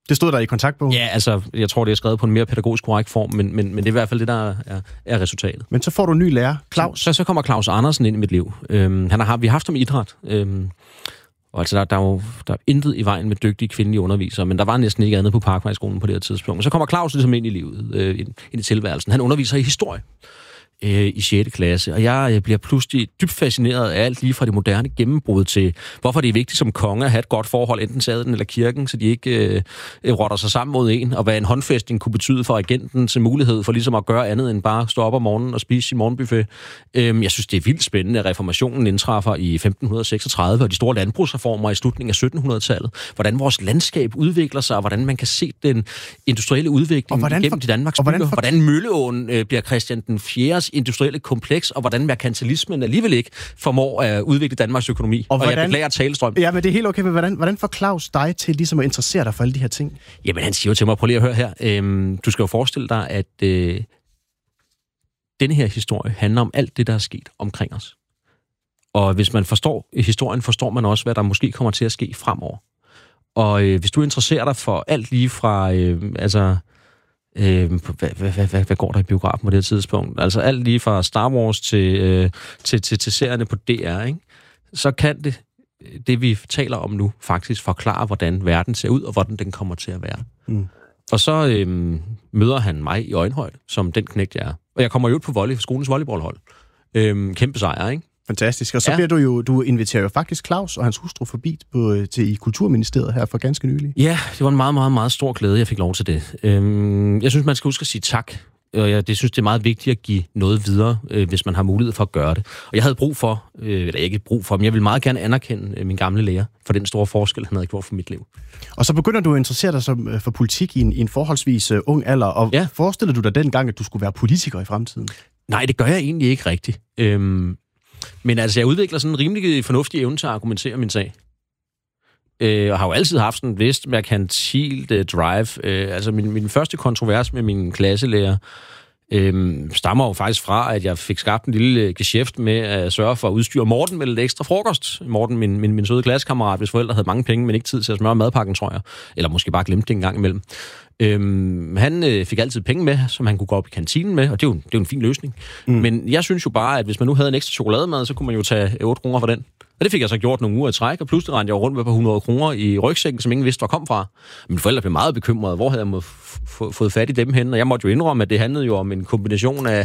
Det stod der i kontaktbogen? Ja, altså, jeg tror, det er skrevet på en mere pædagogisk korrekt form, men det er i hvert fald det, der er resultatet. Men så får du en ny lærer, Claus. Så kommer Claus Andersen ind i mit liv. Vi har haft ham i idræt. Og altså, der er intet i vejen med dygtige kvindelige undervisere, men der var næsten ikke andet på Parkvejskolen på det her tidspunkt. Men så kommer Claus ligesom ind i livet, ind i tilværelsen. Han underviser i historie i 6. klasse, og jeg bliver pludselig dybt fascineret af alt lige fra det moderne gennembrud til, hvorfor det er vigtigt som konge at have et godt forhold, enten til adelen eller kirken, så de ikke rotter sig sammen mod en, og hvad en håndfæstning kunne betyde for agentens mulighed for ligesom at gøre andet end bare stå op om morgenen og spise sin morgenbuffet. Jeg synes, det er vildt spændende, at reformationen indtræffer i 1536, og de store landbrugsreformer i slutningen af 1700-tallet. Hvordan vores landskab udvikler sig, og hvordan man kan se den industrielle udvikling gennem de Danmarks byer. Hvordan Mølleåen bliver Christian den 4. industrielle kompleks, og hvordan merkantilismen alligevel ikke formår at udvikle Danmarks økonomi. Og jeg beklager talestrøm. Ja, men det er helt okay, men hvordan får Claus dig til ligesom at interessere dig for alle de her ting? Jamen, han siger jo til mig, prøv lige at høre her. Du skal jo forestille dig, at denne her historie handler om alt det, der er sket omkring os. Og hvis man forstår historien, forstår man også, hvad der måske kommer til at ske fremover. Og hvis du interesserer dig for alt lige fra hvad går der i biografen på det tidspunkt? Altså alt lige fra Star Wars til serierne på DR, ikke? Så kan det vi taler om nu, faktisk forklare, hvordan verden ser ud, og hvordan den kommer til at være. Mm. Og så møder han mig i øjenhøjde, som den knægt jeg er. Og jeg kommer jo ud på skolens volleyballhold. Kæmpe sejr, ikke? Fantastisk. Og så bliver du inviterer jo faktisk Claus og hans hustru forbi i Kulturministeriet her for ganske nylig. Ja, det var en meget, meget, meget stor glæde, jeg fik lov til det. Jeg synes, man skal huske at sige tak. Og jeg synes, det er meget vigtigt at give noget videre, hvis man har mulighed for at gøre det. Og jeg havde brug for, eller ikke brug for, men jeg vil meget gerne anerkende min gamle lærer for den store forskel, han havde gjort for mit liv. Og så begynder du at interessere dig for politik i en forholdsvis ung alder. Og forestiller du dig dengang, at du skulle være politiker i fremtiden? Nej, det gør jeg egentlig ikke rigtigt. Men altså, jeg udvikler sådan en rimelig fornuftig evne til at argumentere min sag. Og har jo altid haft sådan en vist merkantilt drive. Altså, min første kontrovers med min klasselærer stammer jo faktisk fra, at jeg fik skabt en lille geschæft med at sørge for at udstyre Morten med lidt ekstra frokost. Morten, min søde klassekammerat, hvis forældre havde mange penge, men ikke tid til at smøre madpakken, tror jeg. Eller måske bare glemte det en gang imellem. Han fik altid penge med, som han kunne gå op i kantinen med, og det er jo en fin løsning. Men jeg synes jo bare, at hvis man nu havde en ekstra chokolademad, så kunne man jo tage 8 kroner for den. Og det fik jeg så gjort nogle uger i træk, og pludselig rendte jeg rundt med på 100 kroner i rygsækken, som ingen vidste, hvor kom fra. Mine forældre blev meget bekymrede, hvor havde jeg fået fat i dem henne, og jeg måtte jo indrømme, at det handlede jo om en kombination af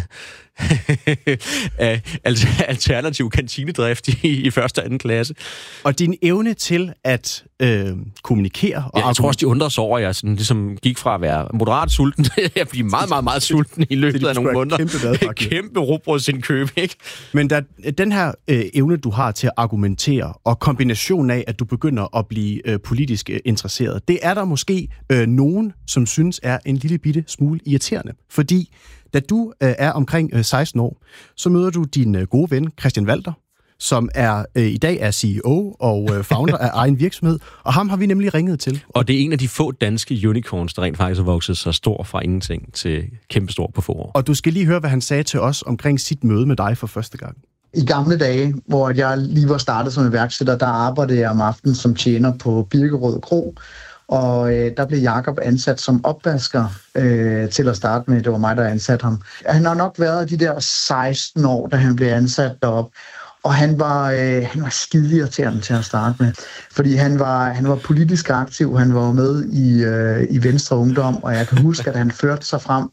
alternativ kantinedrift i første og anden klasse. Og din evne til at kommunikere... Jeg tror også, de undrer sig over, at jeg sådan, ligesom gik fra at være moderat sulten til at blive meget, meget, meget sulten i løbet af nogle måneder. Kæmpe rugbrødsindkøb, ikke? Men den her evne, du har til at argumentere, og kombinationen af, at du begynder at blive politisk interesseret, det er der måske nogen, som synes er en lille bitte smule irriterende. Fordi da du er omkring 16 år, så møder du din gode ven, Christian Walter, som i dag er CEO og founder af egen virksomhed, og ham har vi nemlig ringet til. Og det er en af de få danske unicorns, der rent faktisk har vokset så stor fra ingenting til kæmpestor på få år. Og du skal lige høre, hvad han sagde til os omkring sit møde med dig for første gang. I gamle dage, hvor jeg lige var startet som iværksætter, der arbejdede jeg om aftenen som tjener på Birkerød Kro, og der blev Jakob ansat som opvasker til at starte med. Det var mig, der ansatte ham. Han har nok været de der 16 år, da han blev ansat deroppe. Og han var skideirriterende til at starte med, fordi han var politisk aktiv. Han var med i Venstre Ungdom, og jeg kan huske, at han førte sig frem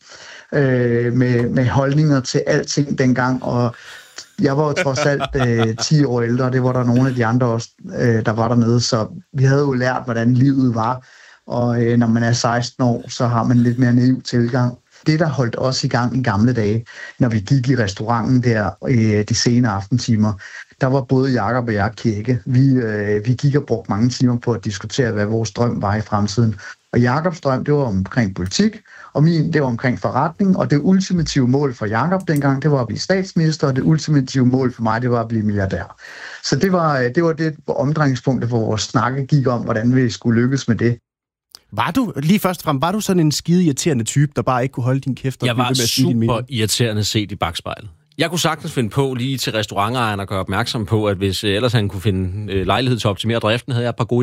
med holdninger til alting dengang, og jeg var jo trods alt 10 år ældre, og det var der nogle af de andre også, der var dernede, så vi havde jo lært, hvordan livet var, og når man er 16 år, så har man lidt mere naiv tilgang. Det, der holdt os i gang i gamle dage, når vi gik i restauranten der de sene aftentimer, der var både Jakob og jeg kække. Vi gik og brugte mange timer på at diskutere, hvad vores drøm var i fremtiden. Og Jakobs drøm, det var omkring politik, og min, det var omkring forretning, og det ultimative mål for Jakob dengang, det var at blive statsminister, og det ultimative mål for mig, det var at blive milliardær. Så det var det omdrejningspunkt, hvor vores snakke gik om, hvordan vi skulle lykkes med det. Var du sådan en skide irriterende type, der bare ikke kunne holde din kæft? Jeg var super irriterende set i bagspejlet. Jeg kunne sagtens finde på lige til restaurantejeren og gøre opmærksom på, at hvis ellers han kunne finde lejlighed til at optimere driften, havde jeg et par gode idéer.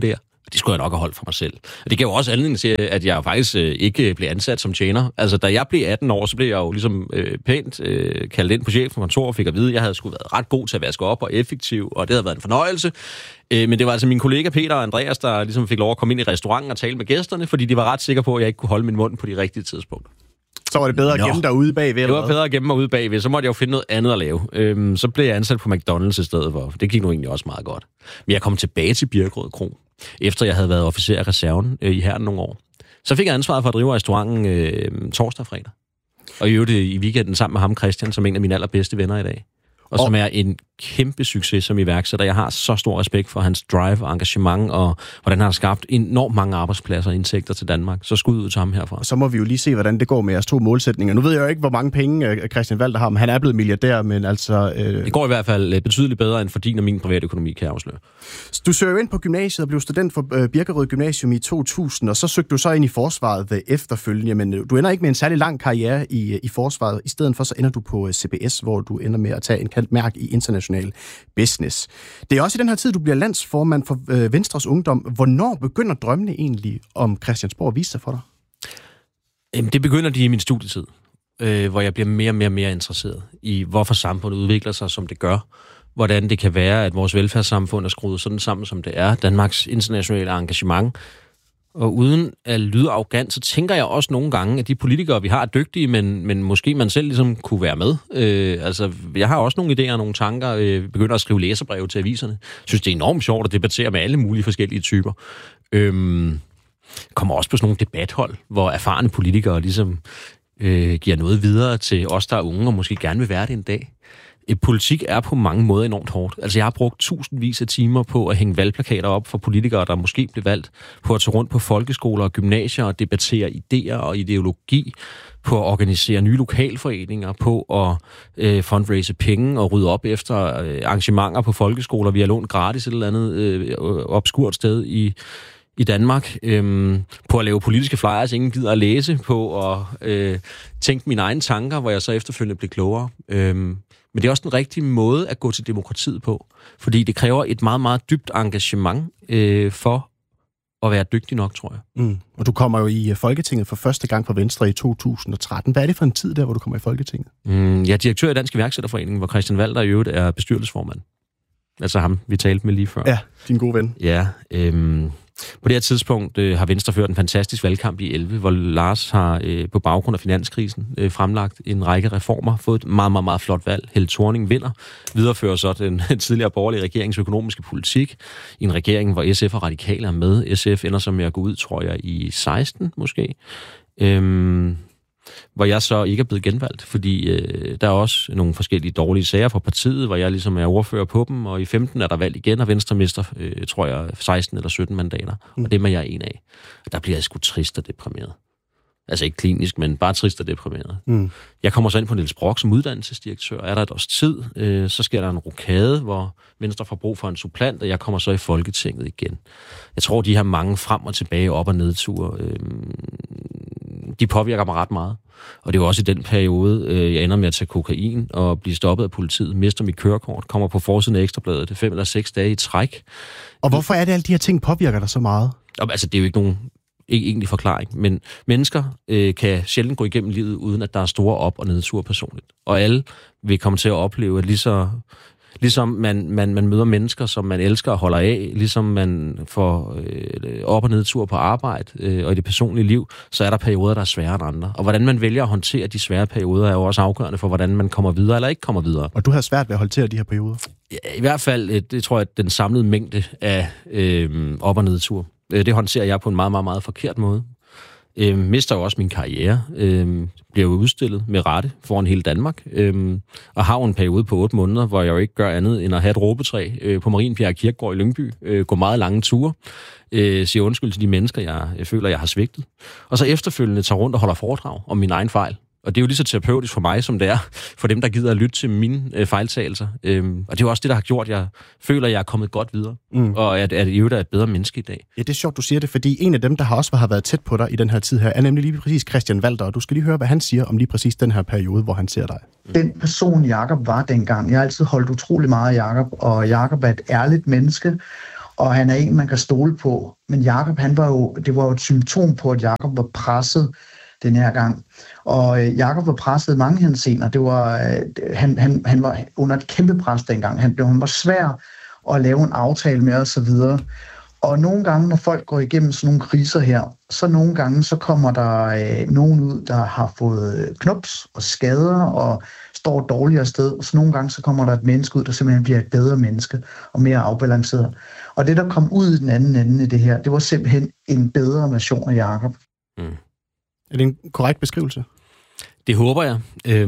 Det skulle jeg nok have holdt for mig selv. Og det gav jo også anledning til, at jeg faktisk ikke blev ansat som tjener. Altså, da jeg blev 18 år, så blev jeg jo ligesom pænt kaldt ind på chef for kontor og fik at vide, at jeg havde sgu været ret god til at vaske op og effektiv, og det havde været en fornøjelse. Men det var altså min kollega Peter og Andreas, der ligesom fik lov at komme ind i restauranten og tale med gæsterne, fordi de var ret sikre på, at jeg ikke kunne holde min mund på de rigtige tidspunkter. Så var det bedre at gemme dig ude bagved? Det var bedre at gemme mig ude bagved. Så måtte jeg jo finde noget andet at lave. Så blev jeg ansat på McDonald's i stedet for. Det gik nu egentlig også meget godt. Men jeg kom tilbage til Birkerød Kro, efter jeg havde været officer af reserven i Hæren nogle år. Så fik jeg ansvaret for at drive restauranten torsdag og fredag. Og i øvrigt i weekenden sammen med ham, Christian, som en af mine allerbedste venner i dag. Og som er en kæmpe succes som iværksætter. Jeg har så stor respekt for hans drive og engagement, og hvordan han har skabt enormt mange arbejdspladser og indtægter til Danmark. Så skud ud til ham herfra. Så må vi jo lige se, hvordan det går med jeres 2 målsætninger. Nu ved jeg jo ikke, hvor mange penge Christian Walter har, men han er blevet milliardær, men altså... Det går i hvert fald betydeligt bedre end for din og min private økonomi, kan jeg afsløre. Du søger ind på gymnasiet og blev student for Birkerød Gymnasium i 2000, og så søgte du så ind i forsvaret efterfølgende, men du ender ikke med en særlig lang karriere i forsvaret. I stedet for så ender du på CBS, hvor du ender med at tage en kaldt mærke i international business. Det er også i den her tid, du bliver landsformand for Venstres Ungdom. Hvornår begynder drømmene egentlig om Christiansborg at vise sig for dig? Det begynder de i min studietid, hvor jeg bliver mere og mere interesseret i, hvorfor samfundet udvikler sig, som det gør. Hvordan det kan være, at vores velfærdssamfund er skruet sådan sammen, som det er. Danmarks internationale engagement. Og uden at lyde arrogant, så tænker jeg også nogle gange, at de politikere, vi har, er dygtige, men måske man selv ligesom kunne være med. Jeg har også nogle idéer og nogle tanker. Begynder at skrive læserbreve til aviserne. Synes, det er enormt sjovt at debattere med alle mulige forskellige typer. Kommer også på sådan nogle debathold, hvor erfarne politikere ligesom giver noget videre til os, der er unge, og måske gerne vil være det en dag. Politik er på mange måder enormt hårdt. Altså, jeg har brugt tusindvis af timer på at hænge valgplakater op for politikere, der måske blev valgt, på at tage rundt på folkeskoler og gymnasier og debattere idéer og ideologi, på at organisere nye lokalforeninger, på at fundraise penge og rydde op efter arrangementer på folkeskoler, vi har lånt gratis et eller andet obskurt sted i Danmark, på at lave politiske flyers, ingen gider at læse, på at tænke mine egne tanker, hvor jeg så efterfølgende blev klogere. Men det er også den rigtige måde at gå til demokratiet på, fordi det kræver et meget, meget dybt engagement for at være dygtig nok, tror jeg. Og du kommer jo i Folketinget for første gang for Venstre i 2013. Hvad er det for en tid der, hvor du kommer i Folketinget? Jeg er direktør i Dansk Iværksætterforening, hvor Christian Walter i øvrigt er bestyrelsesformand. Altså ham, vi talte med lige før. Ja, din gode ven. Ja, på det her tidspunkt har Venstre ført en fantastisk valgkamp i 11, hvor Lars har på baggrund af finanskrisen fremlagt en række reformer, fået et meget, meget, meget flot valg. Helle Thorning vinder, viderefører så den tidligere borgerlige regerings økonomiske politik i en regering, hvor SF og Radikale er med. SF ender så med at gå ud, tror jeg, i 16 måske. Hvor jeg så ikke er blevet genvalgt, fordi der er også nogle forskellige dårlige sager fra partiet, hvor jeg ligesom er ordfører på dem, og i 15 er der valg igen, og Venstre mister, tror jeg, 16 eller 17 mandater, og det er jeg en af. Der bliver jeg sgu trist og deprimeret. Altså ikke klinisk, men bare trist og deprimeret. Jeg kommer så ind på Niels Brock som uddannelsesdirektør, er der et års tid, så sker der en rokade, hvor Venstre får brug for en supplant, og jeg kommer så i Folketinget igen. Jeg tror, de her mange frem og tilbage, op- og nedture, de påvirker mig ret meget. Og det er jo også i den periode, jeg ender med at tage kokain og blive stoppet af politiet, mister mit kørekort, kommer på forsiden af Ekstrabladet 5 eller 6 dage i træk. Og hvorfor er det, alle de her ting påvirker dig så meget? Altså, det er jo ikke nogen egentlig forklaring, men mennesker kan sjældent gå igennem livet, uden at der er store op- og nedture personligt. Og alle vil komme til at opleve, at ligesom man møder mennesker, som man elsker og holder af, ligesom man får op- og nedture på arbejde og i det personlige liv, så er der perioder, der er sværere end andre. Og hvordan man vælger at håndtere de svære perioder, er jo også afgørende for, hvordan man kommer videre eller ikke kommer videre. Og du har svært ved at håndtere de her perioder? Ja, i hvert fald, det tror jeg, at den samlede mængde af op- og nedture. Det håndterer jeg på en meget, meget, meget forkert måde. Mister jo også min karriere, bliver jo udstillet med rette foran hele Danmark, og har jo en periode på 8 måneder, hvor jeg jo ikke gør andet end at have et råbetræ på Marienbjerg Kirkegård i Lyngby, gå meget lange ture, siger undskyld til de mennesker, jeg føler, jeg har svigtet, og så efterfølgende tager rundt og holder foredrag om min egen fejl. Og det er jo lige så terapeutisk for mig, som det er for dem, der gider at lytte til mine fejltagelser. Og det er jo også det, der har gjort, at jeg føler, at jeg er kommet godt videre. Og at I er et bedre menneske i dag. Ja, det er sjovt, du siger det, fordi en af dem, der har været tæt på dig i den her tid her, er nemlig lige præcis Christian Walter. Og du skal lige høre, hvad han siger om lige præcis den her periode, hvor han ser dig. Den person, Jakob var dengang, jeg har altid holdt utrolig meget af Jakob, og Jakob er et ærligt menneske. og han er en, man kan stole på. Men Jakob, det var jo et symptom på, at Jakob var presset den her gang. Og Jakob var presset i mange henseender. Det var, han var under et kæmpe pres dengang. Han var svær at lave en aftale med osv. Og nogle gange, når folk går igennem sådan nogle kriser her, så nogle gange, så kommer der nogen ud, der har fået knups og skader og står dårligere sted. Og så nogle gange, så kommer der et menneske ud, der simpelthen bliver et bedre menneske og mere afbalanceret. Og det, der kom ud i den anden ende i det her, det var simpelthen en bedre version af Jakob. Mm. Er det en korrekt beskrivelse? Det håber jeg.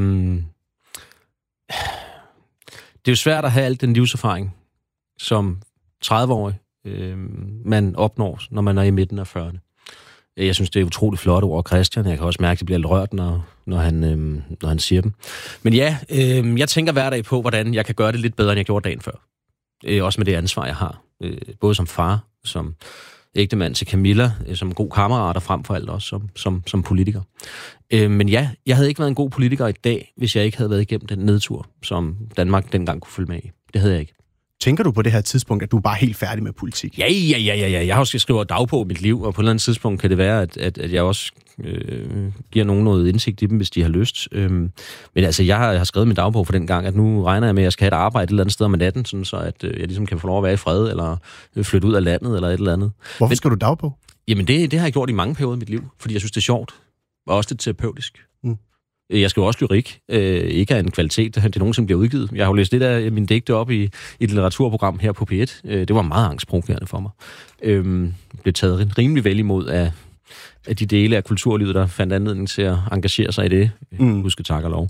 Det er jo svært at have al den livserfaring, som 30-årig man opnår, når man er i midten af 40'erne. Jeg synes, det er utroligt flot over Christian. Jeg kan også mærke, at det bliver lidt rørt, når han siger dem. Men ja, jeg tænker hver dag på, hvordan jeg kan gøre det lidt bedre, end jeg gjorde dagen før. Også med det ansvar, jeg har. Både som far, som ægtemand til Camilla, som god kammerat og frem for alt også som politiker. Men ja, jeg havde ikke været en god politiker i dag, hvis jeg ikke havde været igennem den nedtur, som Danmark dengang kunne følge med i. Det havde jeg ikke. Tænker du på det her tidspunkt, at du er bare helt færdig med politik? Ja. Jeg har også skrevet dagbog i mit liv, og på et eller andet tidspunkt kan det være, at jeg også giver nogen noget indsigt i dem, hvis de har lyst. Men altså, jeg har skrevet min dagbog for den gang, at nu regner jeg med, at jeg skal have et arbejde et eller andet sted om natten, sådan så at jeg ligesom kan få lov at være i fred, eller flytte ud af landet, eller et eller andet. Hvorfor skal du dagbog? Jamen, det har jeg gjort i mange perioder i mit liv, fordi jeg synes, det er sjovt, og også lidt terapeutisk. Jeg skriver også lyrik, ikke af en kvalitet, det nogensinde bliver udgivet. Jeg har jo læst lidt af mine digte op i et litteraturprogram her på P1. Det var meget angstprovokerende for mig. Blev taget rimelig vel imod af de dele af kulturlivet, der fandt anledning til at engagere sig i det. Husk tak og lov.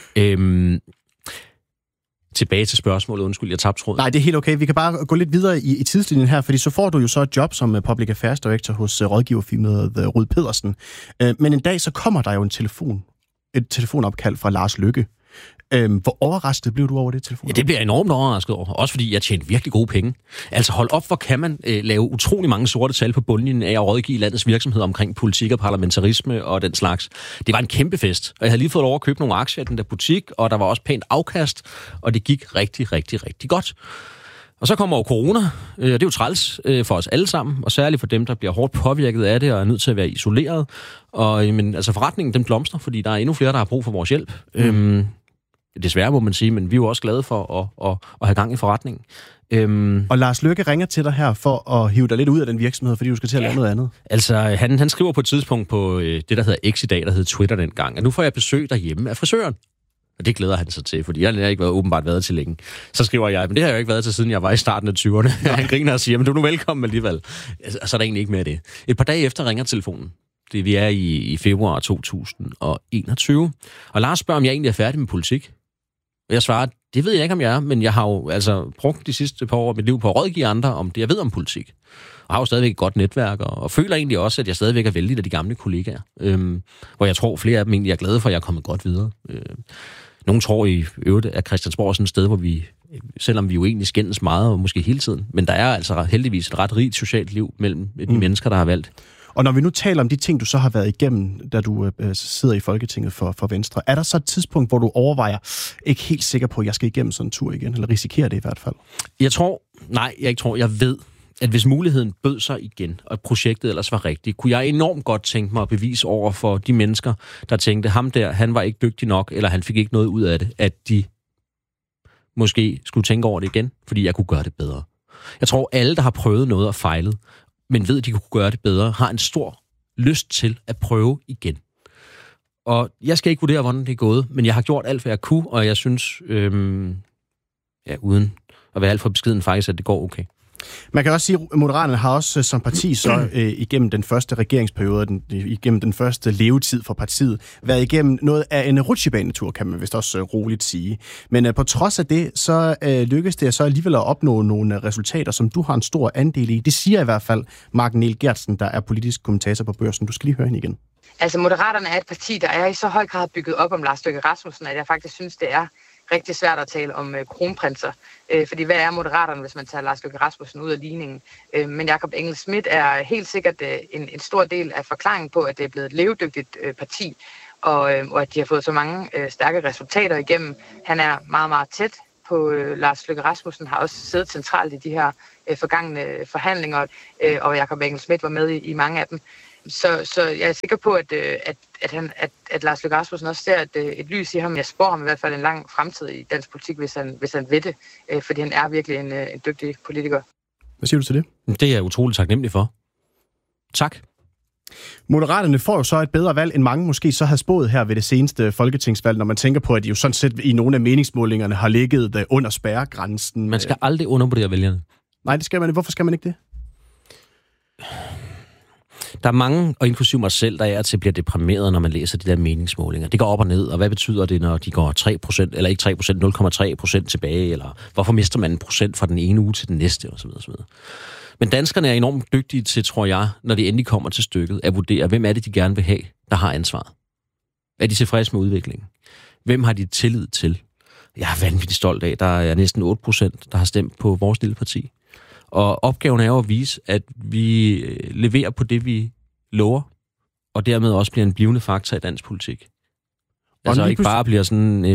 Tilbage til spørgsmålet. Undskyld, jeg tabte tråden. Nej, det er helt okay. Vi kan bare gå lidt videre i tidslinjen her, fordi så får du jo så et job som Public Affairs Director hos rådgiverfirmaet Rud Pedersen. Men en dag så kommer der jo et telefonopkald fra Lars Løkke. Hvor overrasket blev du over det telefon? Ja, det bliver jeg enormt overrasket over. Også fordi jeg tjente virkelig gode penge. Altså hold op, hvor kan man lave utrolig mange sorte tal på bundlinjen af at rådgive landets virksomheder omkring politik og parlamentarisme og den slags. Det var en kæmpe fest. Og jeg havde lige fået lov at købe nogle aktier i den der butik, og der var også pænt afkast, og det gik rigtig, rigtig, rigtig godt. Og så kommer jo corona, og det er jo træls for os alle sammen, og særligt for dem, der bliver hårdt påvirket af det og er nødt til at være isoleret. Og men, altså forretningen, den blomstrer, fordi der er endnu flere, der har brug for vores hjælp. Desværre må man sige, men vi er jo også glade for at have gang i forretningen. Og Lars Løkke ringer til dig her for at hive dig lidt ud af den virksomhed, fordi du skal til at lave noget andet. Altså, han skriver på et tidspunkt på det, der hedder X i dag, der hed Twitter dengang, at nu får jeg besøg derhjemme af frisøren. Og det glæder han sig til, fordi jeg har ikke åbenbart været til længe. Så skriver jeg, men det har jeg jo ikke været til, siden jeg var i starten af 20'erne. Han griner og siger, men du er nu velkommen alligevel. Så er der egentlig ikke mere af det. Et par dage efter ringer telefonen. Vi er i februar 2021. Og Lars spørger, om jeg egentlig er færdig med politik. Og jeg svarer, det ved jeg ikke, om jeg er, men jeg har jo altså brugt de sidste par år af mit liv på at rådgive andre om det, jeg ved om politik. Og har jo stadigvæk et godt netværk, og føler egentlig også, at jeg stadigvæk er vældig af de gamle kollegaer. Hvor jeg tror, flere af dem egentlig er glade for, at jeg er kommet godt videre. Nogle tror i øvrigt, at Christiansborg er sådan et sted, hvor vi, selvom vi jo egentlig skændes meget, og måske hele tiden, men der er altså heldigvis et ret rigt socialt liv mellem de mennesker, der har valgt. Og når vi nu taler om de ting, du så har været igennem, da du sidder i Folketinget for Venstre, er der så et tidspunkt, hvor du overvejer, ikke helt sikker på, at jeg skal igennem sådan en tur igen, eller risikerer det i hvert fald? Jeg ved, at hvis muligheden bød sig igen, og projektet ellers var rigtigt, kunne jeg enormt godt tænke mig at bevise over for de mennesker, der tænkte, ham der, han var ikke dygtig nok, eller han fik ikke noget ud af det, at de måske skulle tænke over det igen, fordi jeg kunne gøre det bedre. Jeg tror, alle, der har prøvet noget og fejlet, men ved, at de kunne gøre det bedre, har en stor lyst til at prøve igen. Og jeg skal ikke vurdere, hvordan det er gået, men jeg har gjort alt, hvad jeg kunne, og jeg synes, uden at være alt for beskeden faktisk, at det går okay. Man kan også sige, at Moderaterne har også som parti så igennem den første regeringsperiode, igennem den første levetid for partiet, været igennem noget af en rutsjebanetur, kan man vist også roligt sige. Men på trods af det, så lykkedes det så alligevel at opnå nogle resultater, som du har en stor andel i. Det siger i hvert fald Mark Niel Gertsen, der er politisk kommentator på Børsen. Du skal lige høre hende igen. Altså Moderaterne er et parti, der er i så høj grad bygget op om Lars Løkke Rasmussen, at jeg faktisk synes, det er rigtig svært at tale om kronprinser. Fordi hvad er Moderaterne, hvis man tager Lars Løkke Rasmussen ud af ligningen? Men Jakob Engel-Schmidt er helt sikkert en stor del af forklaringen på, at det er blevet et levedygtigt parti, og at de har fået så mange stærke resultater igennem. Han er meget, meget tæt på Lars Løkke Rasmussen har også siddet centralt i de her forgangne forhandlinger, og Jakob Engel-Schmidt var med i mange af dem. Så jeg er sikker på, at Lars Løkke Rasmussen også ser et lys i ham. Jeg spår ham i hvert fald en lang fremtid i dansk politik, hvis han ved det, fordi han er virkelig en dygtig politiker. Hvad siger du til det? Det er jeg utroligt taknemmelig for. Tak. Moderaterne får jo så et bedre valg, end mange måske så havde spået her ved det seneste folketingsvalg, når man tænker på, at de jo sådan set i nogle af meningsmålingerne har ligget under spærregrænsen. Man skal aldrig undervurdere vælgerne. Nej, det skal man. Hvorfor skal man ikke det? Der er mange, og inklusive mig selv, der er til at blive deprimeret, når man læser de der meningsmålinger. Det går op og ned, og hvad betyder det, når de går 3%, eller ikke 3%, 0,3% tilbage, eller hvorfor mister man 1% fra den ene uge til den næste, osv. Men danskerne er enormt dygtige til, tror jeg, når det endelig kommer til stykket, at vurdere, hvem er det, de gerne vil have, der har ansvaret. Er de tilfredse med udviklingen? Hvem har de tillid til? Jeg er vanvittigt stolt af, der er næsten 8%, der har stemt på vores lille parti. Og opgaven er jo at vise, at vi leverer på det, vi lover, og dermed også bliver en blivende faktor i dansk politik. Altså ikke bare bliver sådan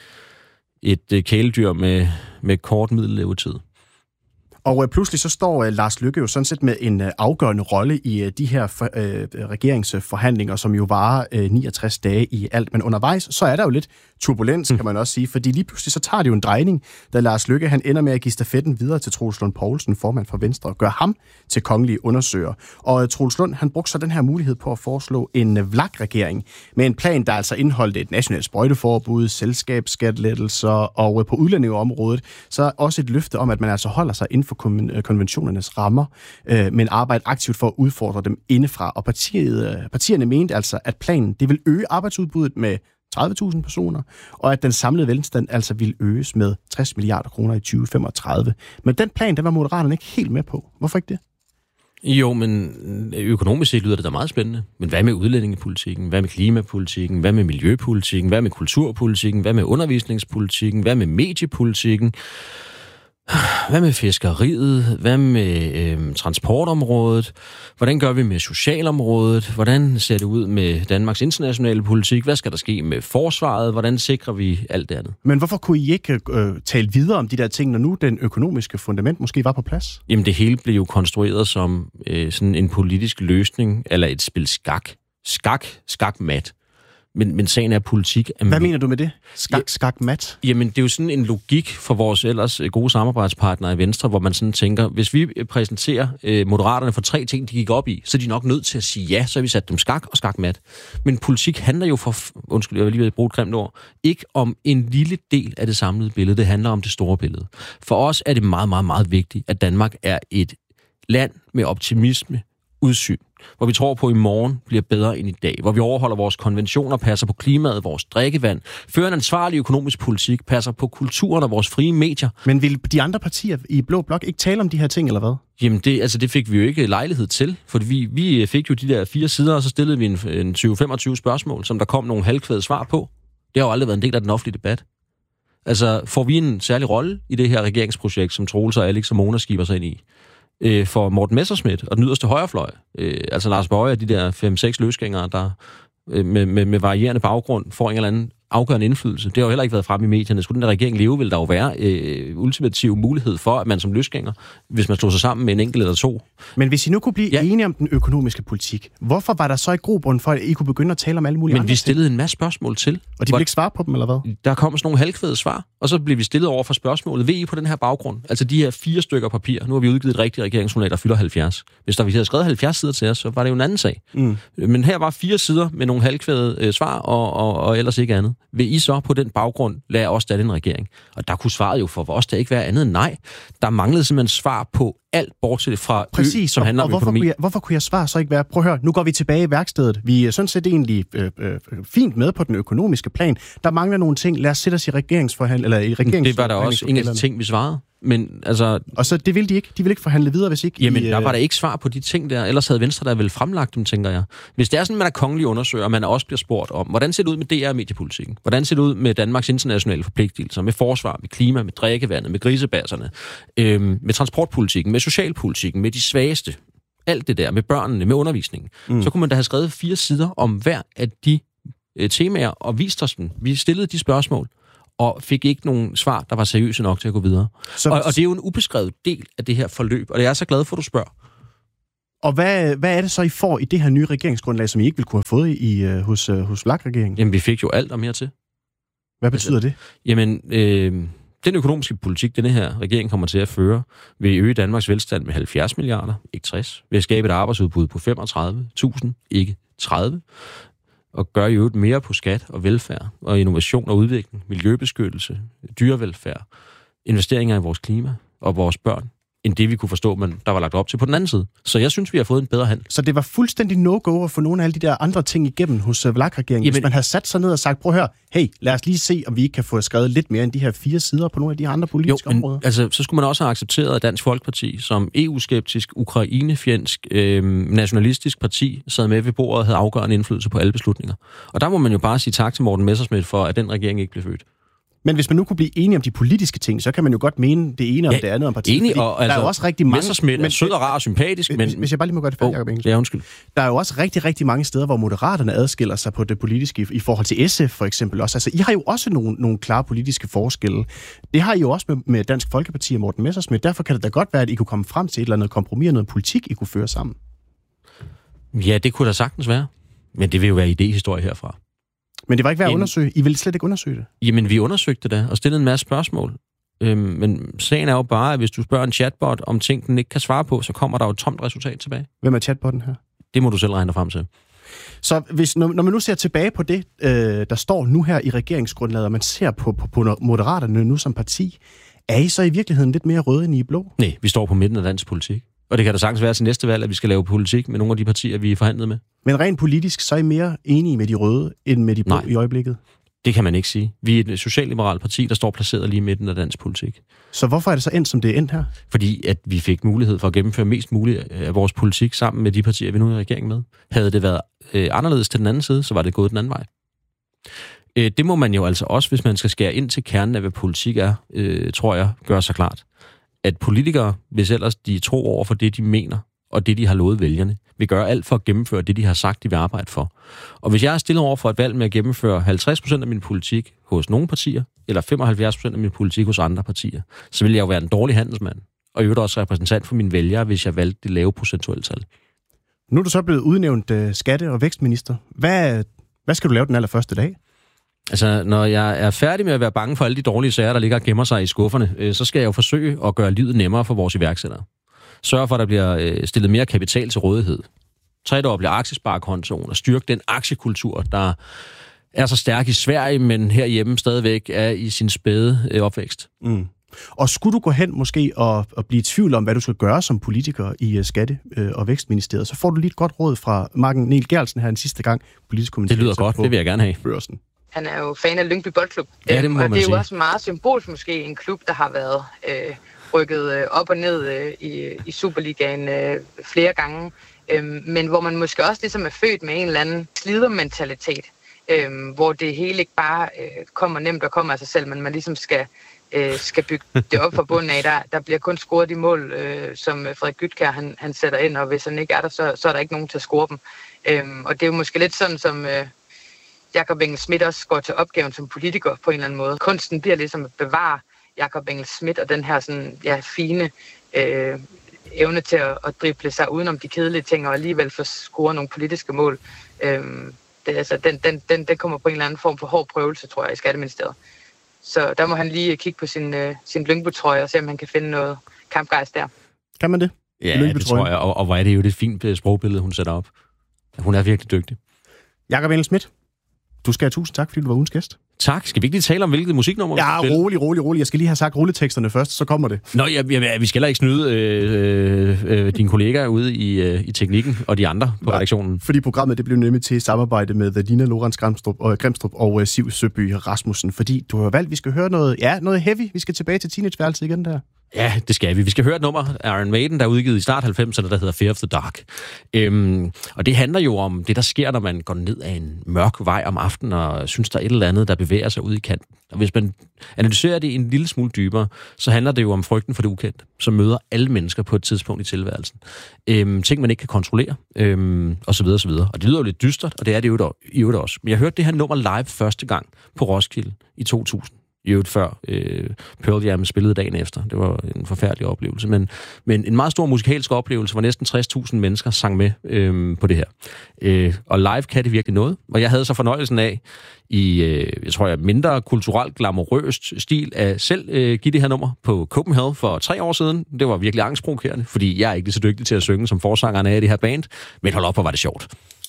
et kæledyr med kort middellevetid. Og pludselig så står Lars Løkke jo sådan set med en afgørende rolle i de her regeringsforhandlinger, som jo varer 69 dage i alt. Men undervejs, så er der jo lidt turbulens, kan man også sige, fordi lige pludselig så tager det jo en drejning, da Lars Løkke han ender med at give stafetten videre til Troels Lund Poulsen, formand for Venstre, og gør ham til kongelig undersøger. Og Troels Lund, han brugte så den her mulighed på at foreslå en VLAK-regering med en plan, der altså indeholdt et nationalt sprøjteforbud, selskabsskattelettelser og på udlændingeområdet, så også et løfte om, at man altså holder sig inden for konventionernes rammer, men arbejder aktivt for at udfordre dem indefra. Og partierne mente altså, at planen det vil øge arbejdsudbuddet med 30.000 personer, og at den samlede velstand altså ville øges med 60 milliarder kroner i 2035. Men den plan, den var Moderaterne ikke helt med på. Hvorfor ikke det? Jo, men økonomisk set lyder det da meget spændende. Men hvad med udlændingepolitikken? Hvad med klimapolitikken? Hvad med miljøpolitikken? Hvad med kulturpolitikken? Hvad med undervisningspolitikken? Hvad med mediepolitikken? Hvad med fiskeriet? Hvad med transportområdet? Hvordan gør vi med socialområdet? Hvordan ser det ud med Danmarks internationale politik? Hvad skal der ske med forsvaret? Hvordan sikrer vi alt det andet? Men hvorfor kunne I ikke tale videre om de der ting, når nu den økonomiske fundament måske var på plads? Jamen det hele blev jo konstrueret som sådan en politisk løsning, eller et spil skak. Skak-mat. Men sagen er politik. Hvad mener du med det? Skak-mat? Jamen, det er jo sådan en logik for vores ellers gode samarbejdspartnere i Venstre, hvor man sådan tænker, hvis vi præsenterer Moderaterne for 3 ting, de gik op i, så er de nok nødt til at sige ja, så har vi sat dem skak og skak-mat. Men politik handler jo jeg vil lige bruge et grimt ord, ikke om en lille del af det samlede billede, det handler om det store billede. For os er det meget, meget, meget vigtigt, at Danmark er et land med optimisme, udsyn, hvor vi tror på, at i morgen bliver bedre end i dag, hvor vi overholder vores konventioner, passer på klimaet, vores drikkevand, fører en ansvarlig økonomisk politik, passer på kulturen og vores frie medier. Men vil de andre partier i Blå Blok ikke tale om de her ting, eller hvad? Jamen, det fik vi jo ikke lejlighed til, for vi fik jo de der 4 sider, og så stillede vi en 20-25 spørgsmål, som der kom nogle halvkvæde svar på. Det har jo aldrig været en del af den offentlige debat. Altså, får vi en særlig rolle i det her regeringsprojekt, som Troels og Alex og Mona skiber sig ind i? For Morten Messerschmidt og den yderste højrefløj, altså Lars Boje og de der 5-6 løsgængere, der med varierende baggrund får en eller anden afgørende indflydelse. Det har jo heller ikke været fremme i medierne. Skulle den der regering leve, vil der jo være ultimativ mulighed for, at man som løsgænger, hvis man slår sig sammen med en enkelt eller 2. Men hvis I nu kunne blive enige om den økonomiske politik, hvorfor var der så ikke grobund for, at I kunne begynde at tale om alle mulige andre ting? Men vi stillede en masse spørgsmål til. Og de ville ikke svare på dem, eller hvad? Der kom sådan nogle halvkvæde svar, og så blev vi stillet over for spørgsmålet. Ved I på den her baggrund? Altså de her 4 stykker papir. Nu har vi udgivet et rigtigt regeringsgrundlag, der fylder 70. Hvis vi havde skrevet 70 sider til os, så var det jo en anden sag. Men her var 4 sider med nogle halvkvæde svar, og ellers ikke andet. Vil I så på den baggrund lade os danne en regering? Og der kunne svaret jo for os da ikke være andet end nej. Der manglede simpelthen svar på alt bortset fra præcis, som handler om økonomi. Hvorfor kunne jeg svare så ikke være? Prøv at høre, nu går vi tilbage i værkstedet. Vi er sådan set egentlig fint med på den økonomiske plan. Der mangler nogle ting. Lad os sætte os i regeringsforhandling. Det var der også en af de ting, vi svarede. Men altså... Og så det ville de ikke. De ville ikke forhandle videre, hvis ikke... Jamen, der var der ikke svar på de ting der. Ellers havde Venstre der vel fremlagt dem, tænker jeg. Hvis det er sådan, man er kongelig undersøger, og man også bliver spurgt om, hvordan ser det ud med DR mediepolitikken? Hvordan ser det ud med Danmarks internationale forpligtelser? Med forsvar, med klima, med drikkevandet, med grisebasserne, med transportpolitikken, med socialpolitikken, med de svageste. Alt det der, med børnene, med undervisningen. Så kunne man da have skrevet 4 sider om hver af de temaer og vist os dem. Vi stillede de spørgsmål. og fik ikke nogen svar, der var seriøse nok til at gå videre. Og det er jo en ubeskrevet del af det her forløb, og det er jeg så glad for, at du spørger. Og hvad er det så, I får i det her nye regeringsgrundlag, som I ikke ville kunne have fået hos VLAK-regeringen? Jamen, vi fik jo alt og mere til. Hvad betyder det? Jamen, den økonomiske politik, denne her regering kommer til at føre, vil øge Danmarks velstand med 70 milliarder, ikke 60. Vil skabe et arbejdsudbud på 35.000, ikke 30. Og gøre jo mere på skat og velfærd, og innovation og udvikling, miljøbeskyttelse, dyrevelfærd, investeringer i vores klima og vores børn, end det vi kunne forstå, men der var lagt op til på den anden side. Så jeg synes, vi har fået en bedre handel. Så det var fuldstændig no-go at få nogle af alle de der andre ting igennem hos VLAK-regeringen, hvis man havde sat sig ned og sagt, prøv at høre, hey, lad os lige se, om vi ikke kan få skrevet lidt mere end de her 4 sider på nogle af de andre politiske områder. Altså, så skulle man også have accepteret, at Dansk Folkeparti som EU-skeptisk, ukrainefjendsk, nationalistisk parti sad med ved bordet og havde afgørende indflydelse på alle beslutninger. Og der må man jo bare sige tak til Morten Messerschmidt for, at den regering ikke blev født. Men hvis man nu kunne blive enige om de politiske ting, så kan man jo godt mene det ene om det andet om partiet. Enig, og altså, der er jo også rigtig mange... Messerschmidt er sød og rar og sympatisk, men... Hvis jeg bare lige må gøre det færdigt, Jacob Engelsmidt. Ja, undskyld. Der er jo også rigtig, rigtig mange steder, hvor Moderaterne adskiller sig på det politiske, i forhold til SF for eksempel også. Altså, I har jo også nogle klare politiske forskelle. Det har I jo også med Dansk Folkeparti og Morten Messerschmidt. Derfor kan det da godt være, at I kunne komme frem til et eller andet kompromis og noget politik, I kunne føre sammen. Ja, det kunne da sagtens være. Men det vil jo være idéhistorie herfra. Men det var ikke værd at undersøge. I ville slet ikke undersøge det. Jamen, vi undersøgte det og stillede en masse spørgsmål. Men sagen er jo bare, at hvis du spørger en chatbot om ting, den ikke kan svare på, så kommer der jo et tomt resultat tilbage. Hvem er chatbotten her? Det må du selv regne dig frem til. Så når man nu ser tilbage på det, der står nu her i regeringsgrundlaget, og man ser på Moderaterne nu som parti, er I så i virkeligheden lidt mere røde end I blå? Nej, vi står på midten af dansk politik. Og det kan da sagtens være til næste valg, at vi skal lave politik med nogle af de partier, vi er forhandlet med. Men rent politisk, så er I mere enige med de røde, end med de blå i øjeblikket? Det kan man ikke sige. Vi er et socialliberalt parti, der står placeret lige i midten af dansk politik. Så hvorfor er det så endt, som det er endt her? Fordi at vi fik mulighed for at gennemføre mest muligt af vores politik sammen med de partier, vi nu er i regering med. Havde det været anderledes til den anden side, så var det gået den anden vej. Det må man jo altså også, hvis man skal skære ind til kernen af, hvad politik er, tror jeg, gør sig klart. At politikere, hvis ellers de tror over for det, de mener, og det, de har lovet vælgerne, vil gøre alt for at gennemføre det, de har sagt, de vil arbejde for. Og hvis jeg er stillet over for et valg med at gennemføre 50% af min politik hos nogle partier, eller 75% af min politik hos andre partier, så vil jeg jo være en dårlig handelsmand, og i øvrigt også repræsentant for mine vælgere, hvis jeg valgte det lave procentuelle tal. Nu er du så blevet udnævnt skatte- og vækstminister. Hvad skal du lave den allerførste dag? Altså, når jeg er færdig med at være bange for alle de dårlige sager, der ligger og gemmer sig i skufferne, så skal jeg jo forsøge at gøre livet nemmere for vores iværksættere. Sørge for, at der bliver stillet mere kapital til rådighed. 3-doble aktiesparekontoen og styrke den aktiekultur, der er så stærk i Sverige, men herhjemme stadigvæk er i sin spæde opvækst. Mm. Og skulle du gå hen måske og blive i tvivl om, hvad du skal gøre som politiker i Skatte- og Vækstministeriet, så får du lige et godt råd fra Marken Niel Gertsen her en sidste gang. Politisk kommentator. Det lyder godt, det vil jeg gerne have. Børsen. Han er jo fan af Lyngby Boldklub. Ja, det må man og det er sige. jo også meget symbolsk måske en klub, der har været rykket op og ned i Superligaen flere gange. Men hvor man måske også ligesom er født med en eller anden slidermentalitet. Hvor det hele ikke bare kommer nemt og kommer af sig selv, men man ligesom skal bygge det op fra bunden af. Der bliver kun scoret de mål, som Frederik Gytkjær han sætter ind, og hvis han ikke er der, så er der ikke nogen til at score dem. Og det er jo måske lidt sådan, som Jacob Engelsmidt også går til opgaven som politiker på en eller anden måde. Kunsten bliver ligesom at bevare Jacob Engelsmidt og den her sådan, fine evne til at drible sig udenom de kedelige ting og alligevel få score nogle politiske mål. Den kommer på en eller anden form for hård prøvelse, tror jeg, i Skatteministeriet. Så der må han lige kigge på sin Lyngby-trøje og se, om han kan finde noget kampgejst der. Kan man det? Ja, det tror jeg. Og hvor er det jo det fint sprogbillede, hun sætter op. Hun er virkelig dygtig. Jacob Engelsmidt, du skal have tusind tak, fordi du var ugens gæst. Tak. Skal vi ikke lige tale om, hvilket musiknummer? Ja, rolig. Jeg skal lige have sagt rulleteksterne først, så kommer det. Nå, vi skal heller ikke snyde dine kollegaer ude i teknikken og de andre på redaktionen. Fordi programmet det blev nemlig til samarbejde med Dina Lorentz Grimstrup og Siv Søby Rasmussen. Fordi du har valgt, at vi skal høre noget heavy. Vi skal tilbage til teenageværelset igen der. Ja, det skal vi. Vi skal høre et nummer af Iron Maiden, der er udgivet i start 90'erne, der hedder Fear of the Dark. Og det handler jo om det, der sker, når man går ned ad en mørk vej om aftenen, og synes, der er et eller andet, der bevæger sig ud i kanten. Og hvis man analyserer det en lille smule dybere, så handler det jo om frygten for det ukendte, som møder alle mennesker på et tidspunkt i tilværelsen. Ting, man ikke kan kontrollere, og så videre, og så videre. Og det lyder jo lidt dystert, og det er det jo også. Men jeg hørte det her nummer live første gang på Roskilde i 2000. i øvrigt før Pearl Jam spillede dagen efter. Det var en forfærdelig oplevelse. Men en meget stor musikalsk oplevelse, hvor næsten 60.000 mennesker sang med på det her. Og live kan det virkelig noget. Og jeg havde så fornøjelsen af, jeg tror, mindre kulturelt glamourøst stil, at selv give det her nummer på Copenhagen for 3 år siden. Det var virkelig angstprovokerende, fordi jeg er ikke så dygtig til at synge som forsangeren af det her band. Men hold op, hvor var det sjovt.